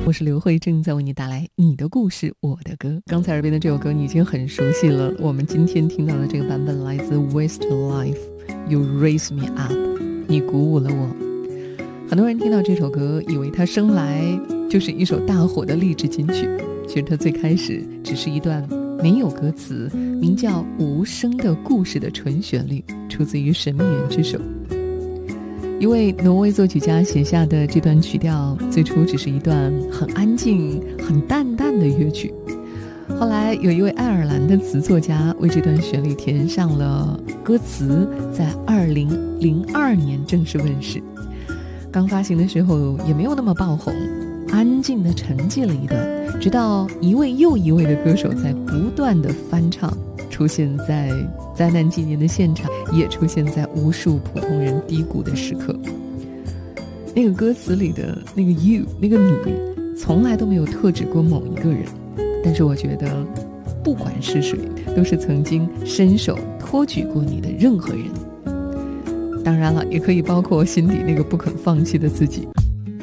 我是刘慧，正在为你带来你的故事我的歌。刚才耳边的这首歌你已经很熟悉了，我们今天听到的这个版本来自 Westlife You Raise Me Up， 你鼓舞了我。很多人听到这首歌以为它生来就是一首大火的励志金曲，其实它最开始只是一段没有歌词，名叫《无声的故事》的纯旋律，出自于神秘人之手。一位挪威作曲家写下的这段曲调，最初只是一段很安静很淡淡的乐曲，后来有一位爱尔兰的词作家为这段旋律填上了歌词，在2002年正式问世。刚发行的时候也没有那么爆红，安静地沉寂了一段，直到一位又一位的歌手在不断的翻唱，出现在灾难纪念的现场，也出现在无数普通人低谷的时刻。那个歌词里的那个 you， 那个你，从来都没有特指过某一个人，但是我觉得不管是谁，都是曾经伸手托举过你的任何人。当然了，也可以包括心底那个不肯放弃的自己。